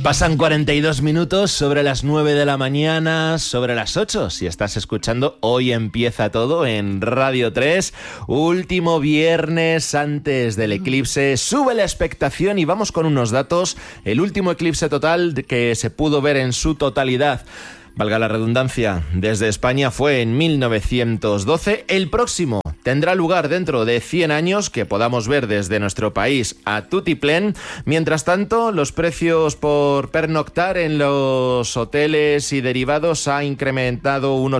Pasan 42 minutos sobre las 9 de la mañana, sobre las 8. Si estás escuchando, hoy empieza todo en Radio 3. Último viernes antes del eclipse. Sube la expectación y vamos con unos datos. El último eclipse total que se pudo ver en su totalidad, valga la redundancia, desde España fue en 1912. El próximo tendrá lugar dentro de 100 años, que podamos ver desde nuestro país a tutiplén. Mientras tanto, los precios por pernoctar en los hoteles y derivados ha incrementado un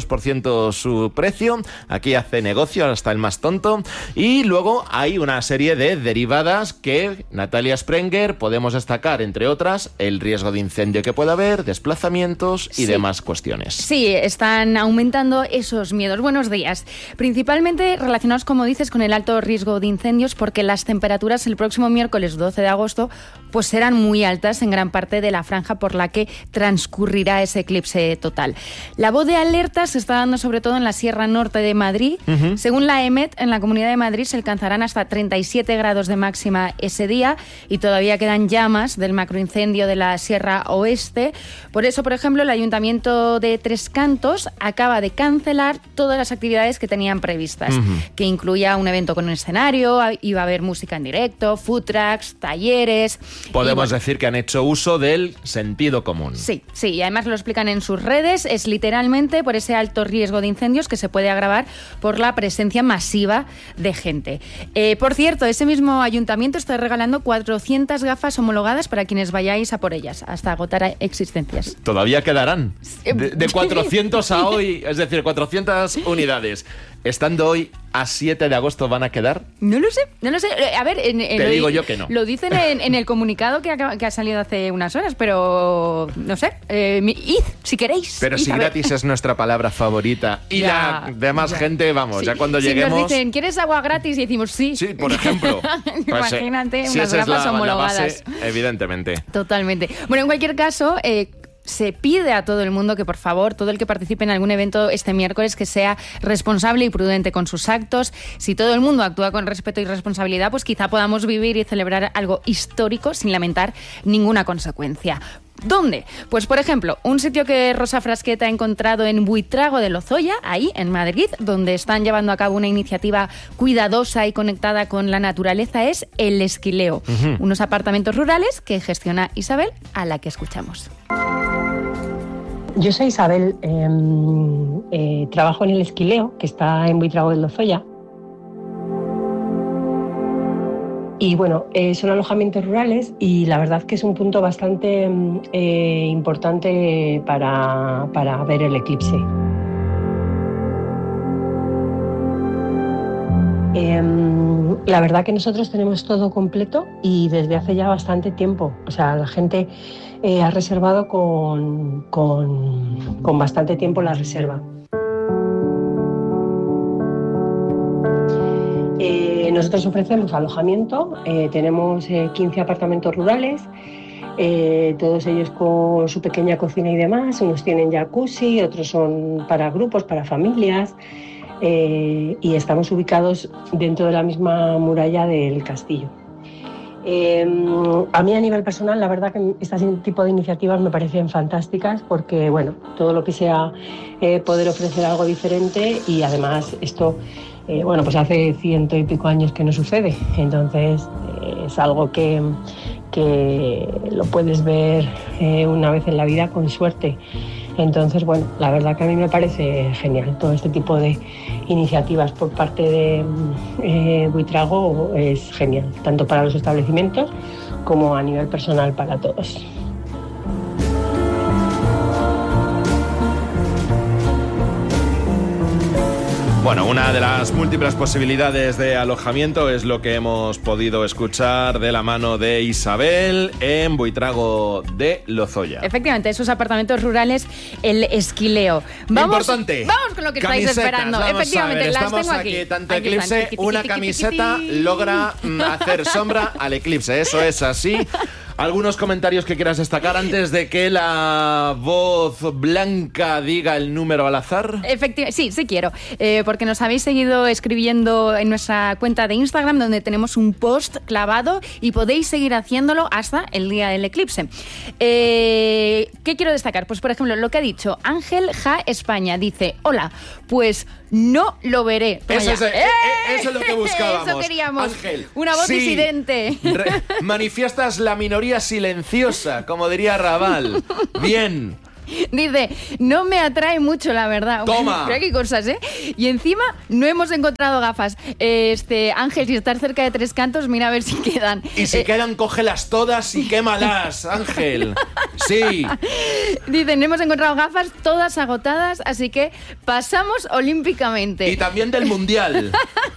800% su precio. Aquí hace negocio hasta el más tonto. Y luego hay una serie de derivadas que, Natalia Sprenger, podemos destacar, entre otras, el riesgo de incendio que pueda haber, desplazamientos y demás cuestiones. Sí, están aumentando esos miedos. Buenos días. Principalmente relacionados, como dices, con el alto riesgo de incendios, porque las temperaturas el próximo miércoles 12 de agosto pues serán muy altas en gran parte de la franja por la que transcurrirá ese eclipse total. La voz de alerta se está dando sobre todo en la Sierra Norte de Madrid. Según la EMET, en la Comunidad de Madrid se alcanzarán hasta 37 grados de máxima ese día y todavía quedan llamas del macroincendio de la Sierra Oeste. Por eso, por ejemplo, el Ayuntamiento de Tres Cantos acaba de cancelar todas las actividades que tenían previstas, que incluía un evento con un escenario, iba a haber música en directo, food trucks, talleres. Podemos decir que han hecho uso del sentido común. Sí, y además lo explican en sus redes, es literalmente por ese alto riesgo de incendios que se puede agravar por la presencia masiva de gente. Por cierto, ese mismo ayuntamiento está regalando 400 gafas homologadas para quienes vayáis a por ellas, hasta agotar existencias. Todavía quedarán. De 400 a hoy, es decir, 400 unidades. Estando hoy a 7 de agosto, ¿van a quedar? No lo sé. A ver, te digo yo que no. Lo dicen en el comunicado que ha salido hace unas horas, pero no sé. Id, si queréis. Pero si gratis es nuestra palabra favorita y la demás gente, vamos, ya cuando lleguemos... Si nos dicen, ¿quieres agua gratis? Y decimos sí. Sí, por ejemplo. Pues, imagínate, unas gafas homologadas. La base, evidentemente. Totalmente. Bueno, en cualquier caso... se pide a todo el mundo que, por favor, todo el que participe en algún evento este miércoles, que sea responsable y prudente con sus actos. Si todo el mundo actúa con respeto y responsabilidad, pues quizá podamos vivir y celebrar algo histórico sin lamentar ninguna consecuencia. ¿Dónde? Pues, por ejemplo, un sitio que Rosa Frasquet ha encontrado en Buitrago de Lozoya, ahí en Madrid, donde están llevando a cabo una iniciativa cuidadosa y conectada con la naturaleza, es El Esquileo, unos apartamentos rurales que gestiona Isabel, a la que escuchamos. Yo soy Isabel, trabajo en El Esquileo, que está en Buitrago de Lozoya. Y bueno, son alojamientos rurales y la verdad que es un punto bastante importante para ver el eclipse. La verdad que nosotros tenemos todo completo y desde hace ya bastante tiempo. O sea, la gente ha reservado con bastante tiempo la reserva. Nosotros ofrecemos alojamiento, tenemos 15 apartamentos rurales, todos ellos con su pequeña cocina y demás. Unos tienen jacuzzi, otros son para grupos, para familias, y estamos ubicados dentro de la misma muralla del castillo. A mí, a nivel personal, la verdad que este tipo de iniciativas me parecen fantásticas porque, bueno, todo lo que sea poder ofrecer algo diferente, y además esto, bueno, pues hace 100 y pico años que no sucede, entonces es algo que lo puedes ver una vez en la vida con suerte. Entonces, bueno, la verdad que a mí me parece genial todo este tipo de iniciativas por parte de Buitrago. Es genial, tanto para los establecimientos como a nivel personal para todos. Bueno, una de las múltiples posibilidades de alojamiento es lo que hemos podido escuchar de la mano de Isabel en Buitrago de Lozoya. Efectivamente, esos apartamentos rurales, El Esquileo. Importante. Vamos con lo que estáis esperando. Efectivamente, las tengo aquí. Tanto eclipse, una camiseta logra hacer sombra al eclipse. Eso es así. ¿Algunos comentarios que quieras destacar antes de que la voz blanca diga el número al azar? Efectivamente, sí quiero, porque nos habéis seguido escribiendo en nuestra cuenta de Instagram, donde tenemos un post clavado y podéis seguir haciéndolo hasta el día del eclipse. ¿Qué quiero destacar? Pues, por ejemplo, lo que ha dicho Ángel Ja España. Dice, hola, pues no lo veré. Eso es lo que buscábamos. Eso queríamos. Ángel, una voz disidente. Manifiestas la minoría silenciosa, como diría Raval. Bien. Dice, no me atrae mucho, la verdad. Toma. Pero qué cosas, ¿eh? Y encima no hemos encontrado gafas. Ángel, si estás cerca de Tres Cantos, mira a ver si quedan. Y si quedan, cógelas todas y quémalas, Ángel. Sí. Dicen, hemos encontrado gafas todas agotadas, así que pasamos olímpicamente. Y también del Mundial.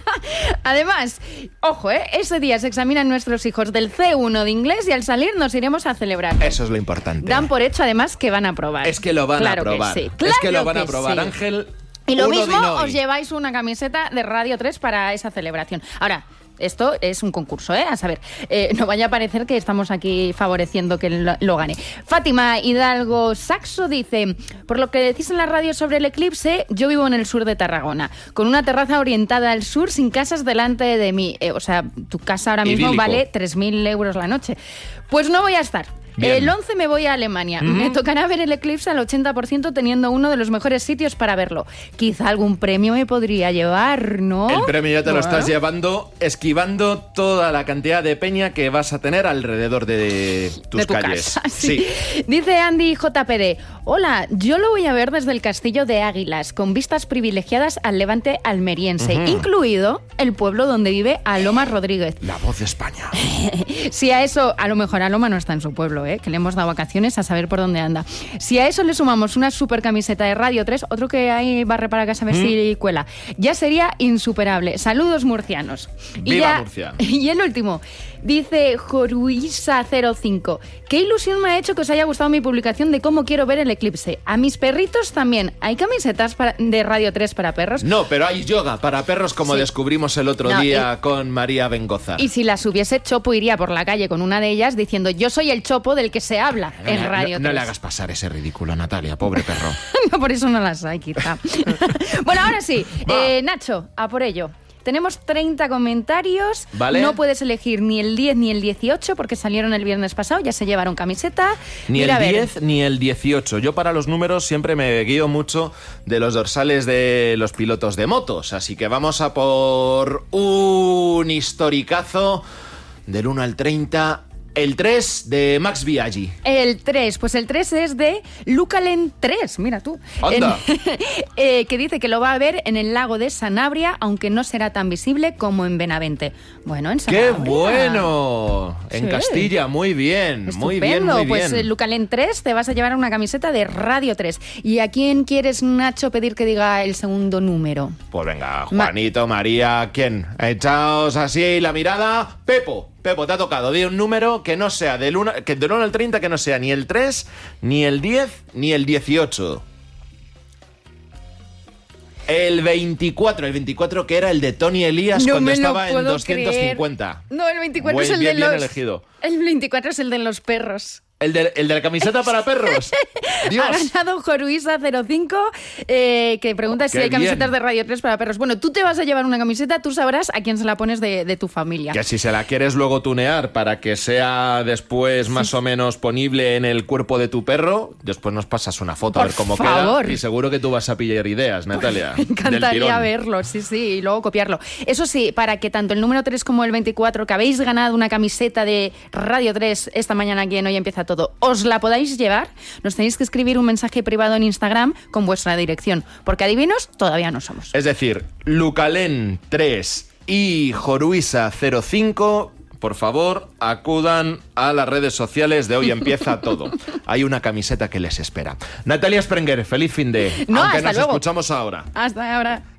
Además, ojo, ese día se examinan nuestros hijos del C1 de inglés y al salir nos iremos a celebrar. Eso es lo importante. Dan por hecho, además, que van a probar. Es que lo van a probar. Sí. Es que lo van a probar, sí. Ángel. Y lo mismo os lleváis una camiseta de Radio 3 para esa celebración. Ahora, esto es un concurso, a saber, no vaya a parecer que estamos aquí favoreciendo que lo gane. Fátima Hidalgo Saxo dice, por lo que decís en la radio sobre el eclipse, yo vivo en el sur de Tarragona, con una terraza orientada al sur sin casas delante de mí. O sea, tu casa ahora mismo idílico. Vale 3.000 euros la noche. Pues no voy a estar. Bien. El 11 me voy a Alemania. Me tocará ver el eclipse al 80% teniendo uno de los mejores sitios para verlo. Quizá algún premio me podría llevar, ¿no? El premio ya te lo estás llevando esquivando toda la cantidad de peña que vas a tener alrededor de tus calles. Casa, sí. Dice Andy JPD, hola, yo lo voy a ver desde el Castillo de Águilas, con vistas privilegiadas al levante almeriense, incluido el pueblo donde vive Aloma Rodríguez. La voz de España. Si a eso, a lo mejor Aloma no está en su pueblo, que le hemos dado vacaciones a saber por dónde anda. Si a eso le sumamos una super camiseta de Radio 3, otro que hay barre para casa a ver si cuela, ya sería insuperable. Saludos murcianos. ¡Viva Murcia! Y el último, dice Joruisa05, qué ilusión me ha hecho que os haya gustado mi publicación de cómo quiero ver el eclipse. A mis perritos también. ¿Hay camisetas de Radio 3 para perros? No, pero hay yoga para perros, como descubrimos el otro día con María Bengoza. Y si las hubiese, Chopo iría por la calle con una de ellas diciendo, yo soy el Chopo del que se habla en Radio 3. No le hagas pasar ese ridículo, Natalia, pobre perro. No, por eso no las hay, quizá. Bueno, ahora sí, Nacho, a por ello. Tenemos 30 comentarios, ¿vale? No puedes elegir ni el 10 ni el 18 porque salieron el viernes pasado, ya se llevaron camiseta. Ni el 10 ni el 18. Yo para los números siempre me guío mucho de los dorsales de los pilotos de motos, así que vamos a por un historicazo del 1 al 30. El 3 de Max Biaggi. El 3, pues el 3 es de Lucalen 3, mira tú. ¡Anda! Que dice que lo va a ver en el lago de Sanabria, aunque no será tan visible como en Benavente. Bueno, en Sanabria. ¡Qué bueno! En Castilla, muy bien. Estupendo. Muy bien, muy bien. Pues Lucalen 3 te vas a llevar una camiseta de Radio 3. ¿Y a quién quieres, Nacho, pedir que diga el segundo número? Pues venga, Juanito, María, ¿quién? Echaos así la mirada. Pepo, te ha tocado. Di un número que no sea del 1 al 30, que no sea ni el 3, ni el 10, ni el 18. El 24 que era el de Tony Elías cuando estaba en 250. No, el 24 es el de los... Bien elegido. El 24 es el de los perros. ¿El de la camiseta para perros? Dios. Ha ganado Joruisa05, que pregunta si hay camisetas de Radio 3 para perros. Bueno, tú te vas a llevar una camiseta, tú sabrás a quién se la pones de tu familia. Que si se la quieres luego tunear para que sea después más o menos ponible en el cuerpo de tu perro, después nos pasas una foto a ver cómo queda. Y seguro que tú vas a pillar ideas, Natalia. Me encantaría verlo, sí, y luego copiarlo. Eso sí, para que tanto el número 3 como el 24, que habéis ganado una camiseta de Radio 3 esta mañana aquí en Hoy Empieza Todo, os la podáis llevar, nos tenéis que escribir un mensaje privado en Instagram con vuestra dirección, porque adivinos todavía no somos. Es decir, Lucalen 3 y Joruisa05, por favor, acudan a las redes sociales de Hoy Empieza Todo. Hay una camiseta que les espera. Natalia Sprenger, feliz fin de... No, aunque hasta nos luego. Escuchamos ahora. Hasta ahora.